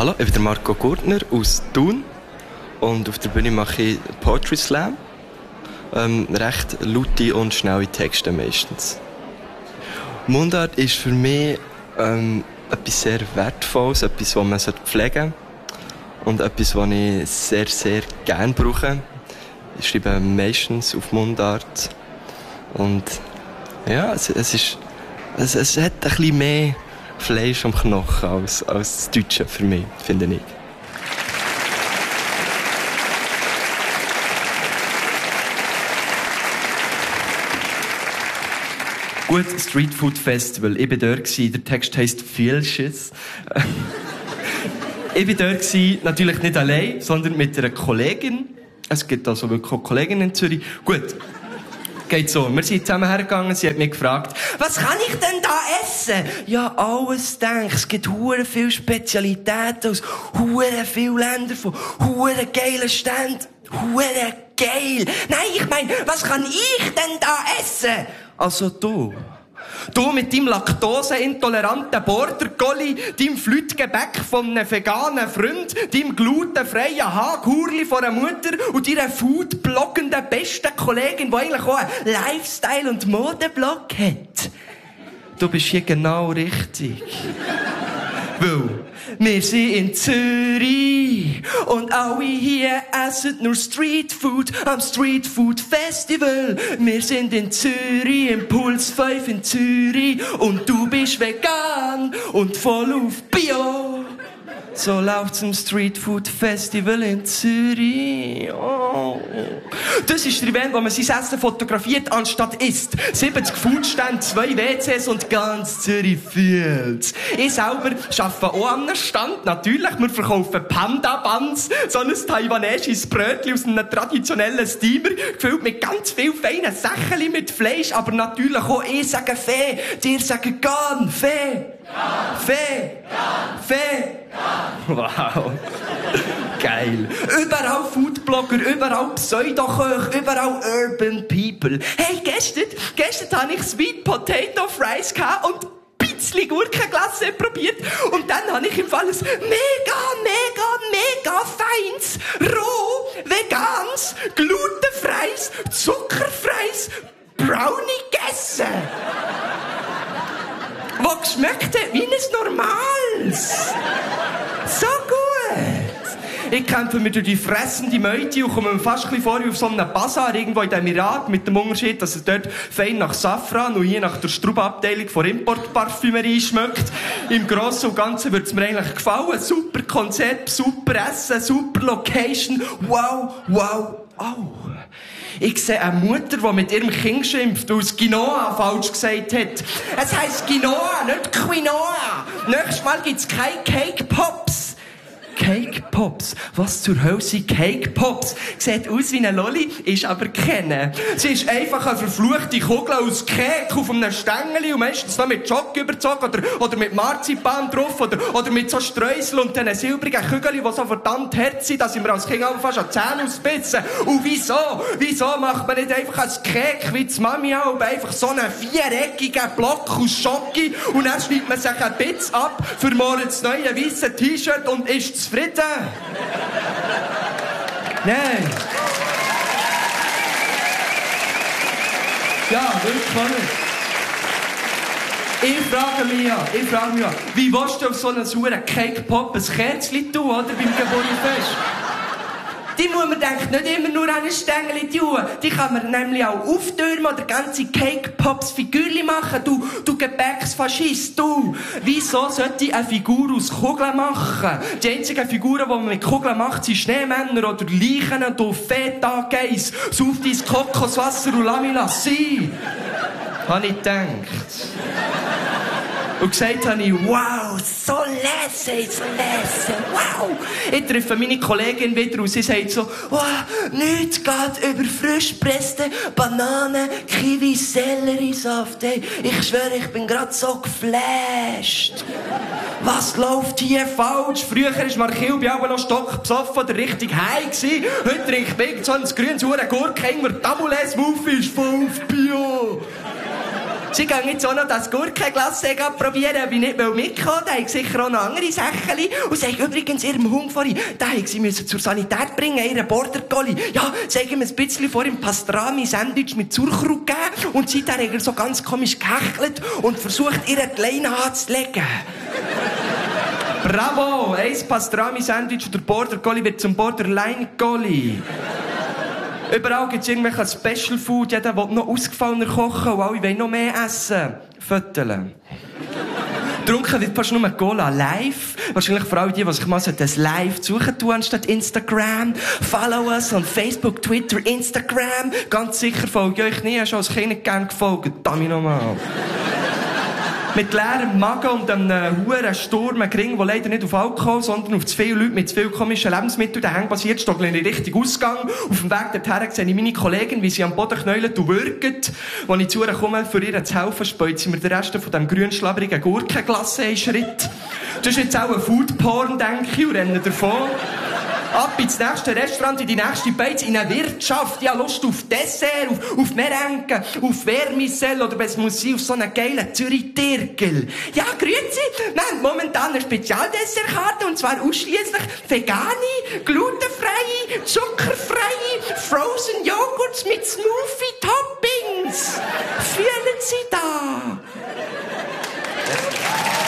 Hallo, ich bin der Marco Gurtner aus Thun und auf der Bühne mache ich Poetry Slam. Recht laute und schnelle Texte meistens. Mundart ist für mich etwas sehr Wertvolles, etwas, was man pflegen sollte und etwas, was ich sehr, sehr gerne brauche. Ich schreibe meistens auf Mundart und ja, es hat ein bisschen mehr Fleisch am Knochen als das Deutsche für mich, finde ich. Gut, Street Food Festival. Ich war dort. Der Text heisst «Vielches». Ich war dort, natürlich nicht allein, sondern mit einer Kollegin. Es gibt also wirklich auch Kollegen in Zürich. Gut. Geht so. Wir sind zusammen hergegangen, sie hat mich gefragt, was kann ich denn da essen? Ja, alles denk. Es gibt hure viele Spezialitäten aus hure vielen Ländern von hure geilen Ständen. Hure geil. Nein, ich meine, was kann ich denn da essen? Also du. Du mit deinem laktoseintoleranten Border Collie, deinem Flütgebäck von einem veganen Freund, deinem glutenfreien Haghurli von einer Mutter und deiner foodbloggenden besten Kollegin, die eigentlich auch einen Lifestyle- und Modeblog hat. Du bist hier genau richtig. Weil wir sind in Zürich und alle hier essen nur Streetfood am Streetfood Festival. Wir sind in Zürich, im Puls 5 in Zürich und du bist vegan und voll auf Bio. So läuft's im Streetfood Festival in Zürich. Oh. Das ist der Event, wo man sein Essen fotografiert, anstatt isst. 70 Foodstände, 2 WCs und ganz Zürich fühlt's. Ich selber arbeite auch an einem Stand. Natürlich, wir verkaufen Panda-Buns, so ein taiwanesisches Brötchen aus einem traditionellen Steamer, gefüllt mit ganz viel feinen Sächchen mit Fleisch, aber natürlich auch ich sage Fee, dir sagen Gan, Fee. Fee! Fee! Wow. Geil. Überall Foodblogger, überall Pseudoköche, überall Urban People. Hey, gestern hatte ich Sweet Potato Fries und ein bisschen Gurkenglasse probiert. Und dann habe ich im Fall ein mega feins, roh, vegans, glutenfreies, zuckerfreies Brownie gegessen. Was geschmeckt hat wie ein normales. So gut. Ich kämpfe mir durch die fressende Meute und komme mir fast ein bisschen vor wie auf so einem Bazar irgendwo in dem Irak, mit dem Unterschied, dass es dort fein nach Safran und hier nach der Strubabteilung von Importparfümerie schmeckt. Im Großen und Ganzen würde es mir eigentlich gefallen. Super Konzept, super Essen, super Location. Wow. Oh. Ich sehe eine Mutter, die mit ihrem Kind schimpft, weil es Quinoa falsch gesagt hat. Es heisst Quinoa, nicht Quinoa. Nächstes Mal gibt's keine Cake Pops. Cake Pops? Was zur Hölle sind Cake Pops? Sieht aus wie eine Lolli, ist aber keine. Sie ist einfach eine verfluchte Kugel aus Kek auf einem Stängeli und meistens noch mit Schock überzogen oder mit Marzipan drauf oder mit so Streusel und diesen silbrigen Kügeln, die so verdammt hart sind, dass ich mir als Kind auch fast an die Zähne ausbissen. Und wieso? Wieso macht man nicht einfach ein Kek wie die Mami auch, einfach so einen viereckigen Block aus Schoki und dann schneidet man sich ein Bitz ab für morgen das neue weisse T-Shirt und ist zufrieden? Nein. Ja, wirklich nicht. Ich frage mich ja, wie willst du auf so einen sauren Cake-Pop ein Kerzchen tun, oder, beim Geburtstagsfest? Die muss man, denkt, nicht immer nur an ein Stängeli tun. Die kann man nämlich auch auftürmen oder ganze Cake-Pops-Figürchen machen. Du Gebäcksfaschist, du. Wieso sollte ich eine Figur aus Kugeln machen? Die einzigen Figuren, die man mit Kugeln macht, sind Schneemänner oder Leichen, du Feta-Geiss. Sauf dein Kokoswasser und lass mich sein. Hab ich gedacht. Und gesagt habe ich, wow, so lässig, wow. Ich treffe meine Kollegin wieder und sie sagt so, wow, nichts geht über frisch gepresste Bananen, Kiwi, Selleriesaft. Hey, ich schwöre, ich bin grad so geflasht. Was läuft hier falsch? Früher war Markilbi auch noch stockbesoffen oder richtig high gsi. Heute trinkt ich so ein grünes Gurke, immer Tabule-Smoothie ist voll auf Bio. Sie gehen jetzt auch noch das Gurkenglace probieren, ob ich nicht mitkommen will. Da haben sicher auch noch andere Sachen. Und sagen übrigens ihrem Hund vorhin, da haben sie müssen zur Sanität bringen, ihren Border Collie. Ja, sagen wir ein bisschen vor ihm Pastrami-Sandwich mit Sauerkraut gegeben. Und seitdem hat er so ganz komisch gehechelt und versucht, ihr die Leine anzulegen. Bravo! Ein Pastrami-Sandwich und der Border Collie wird zum Borderline Collie. Überall gibt es irgendwelche Special Food, jeder will noch ausgefallener kochen und alle wollen noch mehr essen. Fötteln. Trunken wird fast nur Cola live. Wahrscheinlich vor allem die sich mal das live suchen tun, anstatt Instagram. Follow us on Facebook, Twitter, Instagram. Ganz sicher folge ich euch nie, schon als Kind gern gefolgt. Damit nochmal. Mit leerem Magen und einem huren Sturm, ein Gring, der leider nicht auf Alkohol, sondern auf zu viele Leute mit zu viel komischen Lebensmitteln daheim basiert, stoggeln in Richtung Ausgang. Auf dem Weg dorthin sehe ich meine Kollegin, wie sie am Boden knäulen und würgen. Als ich zu ihr komme, für ihr zu helfen, speut sie mir den Rest von diesem grün schlabrigen Gurkenglace in Schritt. Das ist jetzt auch ein Foodporn, denke ich, und renne davon. Ab ins nächste Restaurant, in die nächste Beiz, in eine Wirtschaft. Ich habe Lust auf Dessert, auf Merengue, auf Vermicelle oder was muss sein, auf so einen geilen Zürich-Tirkel. Ja, grüezi. Wir haben momentan eine Spezialdessertkarte und zwar ausschliesslich vegane, glutenfreie, Zucker